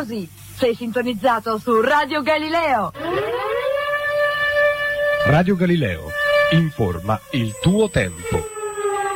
scusi, sei sintonizzato su Radio Galileo. Radio Galileo, informa il tuo tempo.